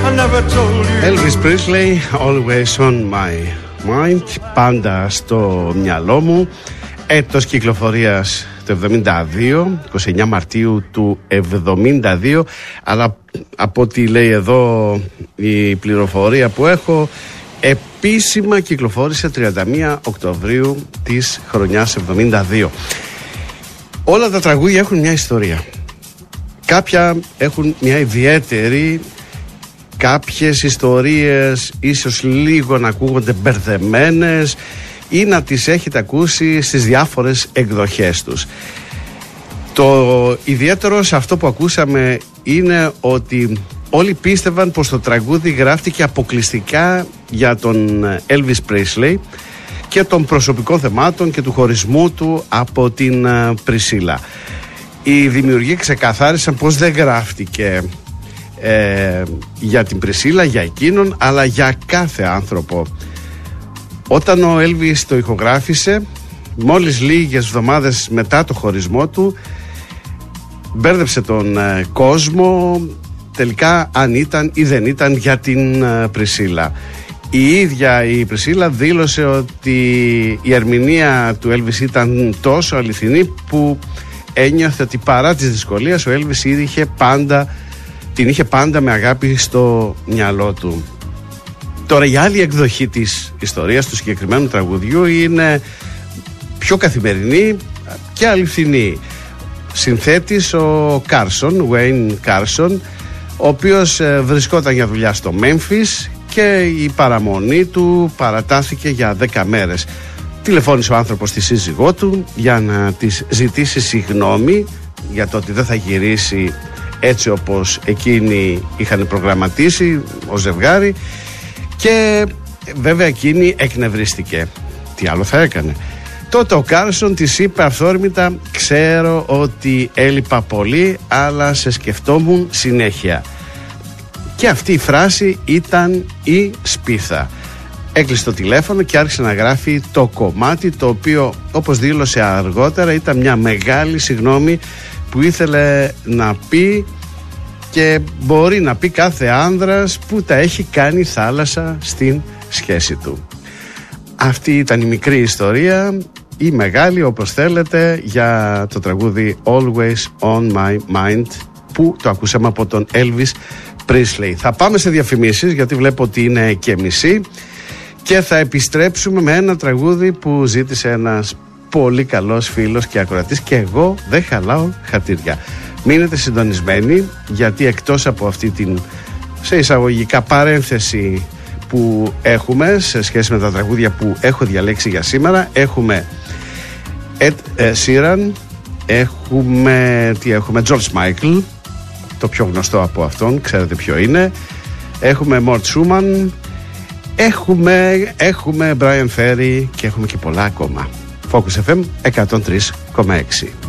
Elvis Presley, always on my mind, πάντα στο μυαλό μου. Έτος κυκλοφορίας το 72, 29 Μαρτίου του 72, αλλά από ό,τι λέει εδώ η πληροφορία που έχω, επίσημα κυκλοφόρησε 31 Οκτωβρίου της χρονιάς 72. Όλα τα τραγούδια έχουν μια ιστορία. Κάποια έχουν μια ιδιαίτερη, κάποιες ιστορίες ίσως λίγο να ακούγονται μπερδεμένες ή να τις έχετε ακούσει στις διάφορες εκδοχές τους. Το ιδιαίτερο σε αυτό που ακούσαμε είναι ότι όλοι πίστευαν πως το τραγούδι γράφτηκε αποκλειστικά για τον Elvis Presley και των προσωπικών θεμάτων και του χωρισμού του από την Πρισίλα. Οι δημιουργοί ξεκαθάρισαν πως δεν γράφτηκε για την Πρισίλα, για εκείνον, αλλά για κάθε άνθρωπο. Όταν ο Elvis το ηχογράφησε, μόλις λίγες εβδομάδες μετά το χωρισμό του, μπέρδεψε τον κόσμο τελικά αν ήταν ή δεν ήταν για την Πρισίλα. Η ίδια η Πρισίλα δήλωσε ότι η ερμηνεία του Elvis ήταν τόσο αληθινή που ένιωθε ότι παρά τις δυσκολίες ο Elvis την είχε πάντα με αγάπη στο μυαλό του. Τώρα η άλλη εκδοχή της ιστορίας του συγκεκριμένου τραγουδιού είναι πιο καθημερινή και αληθινή. Συνθέτης ο Κάρσον, Wayne Carson, ο οποίος βρισκόταν για δουλειά στο Μέμφις και η παραμονή του παρατάθηκε για 10 μέρες. Τηλεφώνησε ο άνθρωπος στη σύζυγό του για να της ζητήσει συγγνώμη για το ότι δεν θα γυρίσει έτσι όπως εκείνοι είχαν προγραμματίσει ως ζευγάρι, και βέβαια εκείνη εκνευρίστηκε. Τι άλλο θα έκανε? Τότε ο Κάρσον της είπε αυθόρμητα: ξέρω ότι έλειπα πολύ, αλλά σε σκεφτόμουν συνέχεια. Και αυτή η φράση ήταν η σπίθα. Έκλεισε το τηλέφωνο και άρχισε να γράφει το κομμάτι, το οποίο, όπως δήλωσε αργότερα, ήταν μια μεγάλη συγγνώμη που ήθελε να πει και μπορεί να πει κάθε άνδρας που τα έχει κάνει θάλασσα στην σχέση του. Αυτή ήταν η μικρή ιστορία, ή μεγάλη όπως θέλετε, για το τραγούδι Always on my mind, που το ακούσαμε από τον Elvis Presley. Θα πάμε σε διαφημίσεις, γιατί βλέπω ότι είναι και μισή, και θα επιστρέψουμε με ένα τραγούδι που ζήτησε ένας πολύ καλός φίλος και ακροατής, και εγώ δεν χαλάω χατήρια. Μείνετε συντονισμένοι, γιατί εκτός από αυτή την, σε εισαγωγικά, παρένθεση που έχουμε σε σχέση με τα τραγούδια που έχω διαλέξει για σήμερα, έχουμε Ed Sheeran, έχουμε George Michael, το πιο γνωστό από αυτόν, ξέρετε ποιο είναι, έχουμε Mort Schumann, έχουμε Brian Ferry και έχουμε και πολλά ακόμα. Focus FM 103,6.